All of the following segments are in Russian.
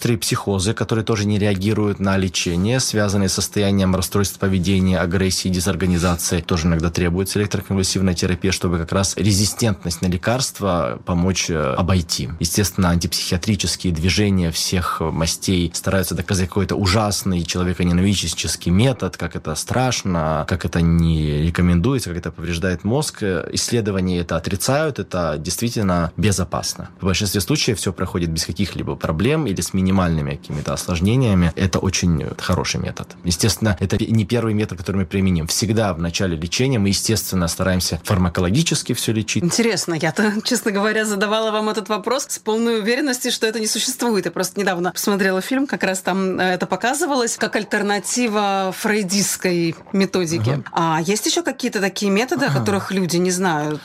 острые психозы, которые тоже не реагируют на лечение, связанные с состоянием расстройств поведения, агрессии, дезорганизации. Тоже иногда требуется электроконвульсивная терапия, чтобы как раз резистентность на лекарства помочь обойти. Естественно, антипсихиатрические движения всех мастей стараются доказать какой-то ужасный человеконенавистнический метод, как это страшно, как это не рекомендуется, как это повреждает мозг. Исследования это отрицают, это действительно безопасно. В большинстве случаев все проходит без каких-либо проблем или с минимальными какими-то осложнениями. Это очень хороший метод. Естественно, это не первый метод, который мы применим. Всегда в начале лечения мы, естественно, стараемся фармакологически все лечить. Интересно, я-то, честно говоря, задавала вам этот вопрос с полной уверенностью, что это не существует. Я просто недавно посмотрела фильм, как раз там это показывалось, как альтернатива фрейдистской методике. А есть еще какие-то такие методы, о которых люди не знают?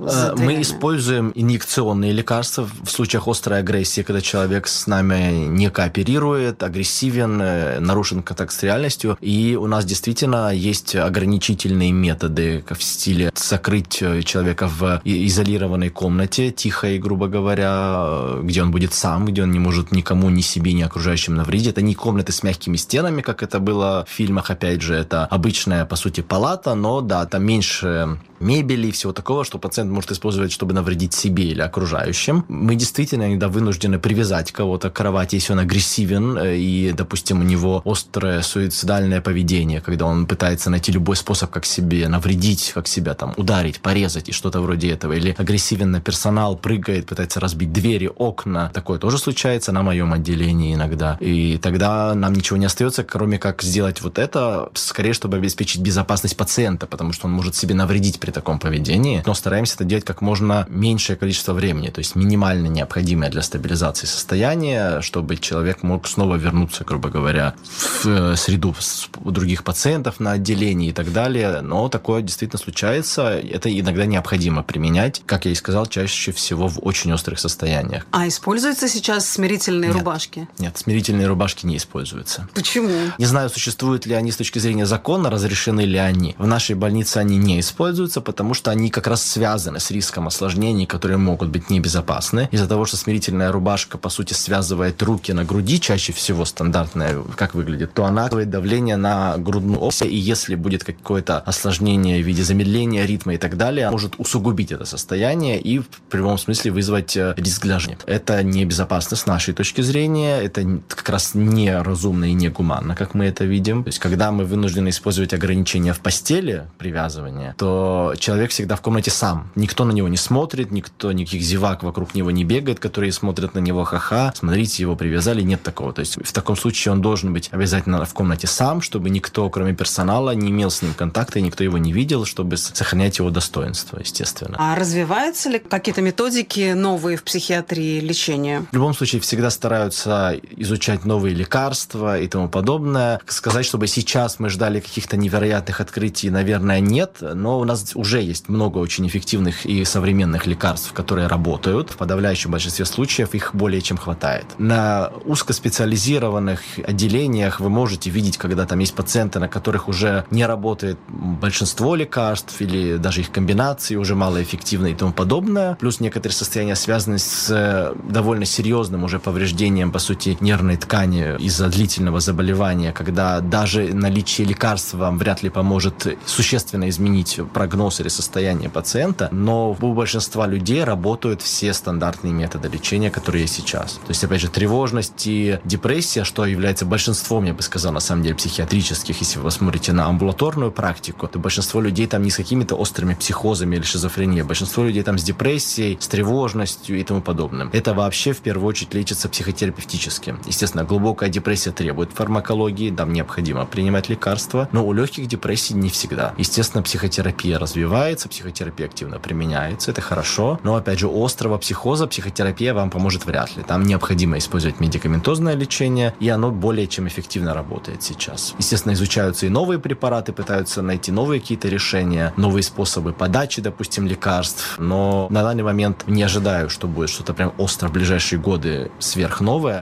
Мы используем инъекционные лекарства в случаях острой агрессии, когда человек с нами не кооперирует, агрессивен, нарушен контакт с реальностью. И у нас действительно есть ограничительные методы в стиле закрыть человека в изолированной комнате, тихой, грубо говоря, где он будет сам, где он не может никому, ни себе, ни окружающим навредить. Это не комнаты с мягкими стенами, как это было в фильмах, опять же, это обычная, по сути, палата, но да, там меньше мебели и всего такого, что пациент может использовать, чтобы навредить себе или окружающим. Мы действительно иногда вынуждены привязать кого-то к кровати, если он агрессивен и, допустим, у него острое суицидальное поведение, когда он пытается найти любой способ, как себе навредить, как себя там ударить, порезать и что-то вроде этого. Или агрессивен на персонал, прыгает, пытается разбить двери, окна. Такое тоже случается на моем отделении иногда. И тогда нам ничего не остается, кроме как сделать вот это, скорее, чтобы обеспечить безопасность пациента, потому что он может себе навредить при таком поведении, но стараемся это делать как можно меньшее количество времени, то есть минимально необходимое для стабилизации состояния, чтобы человек мог снова вернуться, грубо говоря, в среду других пациентов на отделении и так далее. Но такое действительно случается. Это иногда необходимо применять, как я и сказал, чаще всего в очень острых состояниях. А используются сейчас смирительные рубашки? Нет, смирительные рубашки не используются. Почему? Не знаю, существуют ли они с точки зрения закона, разрешены ли они. В нашей больнице они не используются, потому что они как раз связаны с риском осложнений, которые могут быть небезопасны. Из-за того, что смирительная рубашка, по сути, связывает руки на груди, чаще всего стандартная, как выглядит, то она оказывает давление на грудную область, и если будет какое-то осложнение в виде замедления ритма и так далее, может усугубить это состояние и в прямом смысле вызвать риск для жизни. Это небезопасно с нашей точки зрения, это как раз неразумно и негуманно, как мы это видим. То есть, когда мы вынуждены использовать ограничения в постели, привязывания, то человек всегда в комнате сам. Никто на него не смотрит, никаких зевак вокруг него не бегает, которые смотрят на него, ха-ха, смотрите, его привязали, нет такого. То есть в таком случае он должен быть обязательно в комнате сам, чтобы никто, кроме персонала, не имел с ним контакта, и никто его не видел, чтобы сохранять его достоинство, естественно. А развиваются ли какие-то методики новые в психиатрии лечения? В любом случае всегда стараются изучать новые лекарства и тому подобное. Сказать, чтобы сейчас мы ждали каких-то невероятных открытий, наверное, нет, но у нас уже есть много очень эффективных и современных лекарств, которые работают. В подавляющем большинстве случаев их более чем хватает. На узкоспециализированных отделениях вы можете видеть, когда там есть пациенты, на которых уже не работает большинство лекарств или даже их комбинации уже малоэффективны и тому подобное. Плюс некоторые состояния связаны с довольно серьезным уже повреждением, по сути, нервной ткани из-за длительного заболевания, когда даже наличие лекарства вам вряд ли поможет существенно изменить прогноз или состояние пациента, но у большинства людей работают все стандартные методы лечения, которые есть сейчас. То есть, опять же, тревожность и депрессия, что является большинством, я бы сказал, на самом деле, психиатрических, если вы смотрите на амбулаторную практику, то большинство людей там не с какими-то острыми психозами или шизофренией, большинство людей там с депрессией, с тревожностью и тому подобным. Это вообще в первую очередь лечится психотерапевтически. Естественно, глубокая депрессия требует фармакологии, там необходимо принимать лекарства, но у легких депрессий не всегда. Естественно, психотерапия развивается, психотерапия активно применяется, это хорошо, но, опять же, у острого психоза психотерапия вам поможет вряд ли. Там необходимо использовать медикаментозное лечение, и оно более чем эффективно работает сейчас. Естественно, изучаются и новые препараты, пытаются найти новые какие-то решения, новые способы подачи, допустим, лекарств, но на данный момент не ожидаю, что будет что-то прям остро в ближайшие годы сверхновое.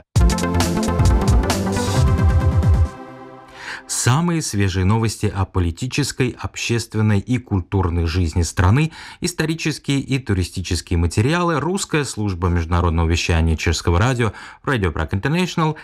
Самые свежие новости о политической, общественной и культурной жизни страны, исторические и туристические материалы, русская служба международного вещания Чешского радио Radio Prague International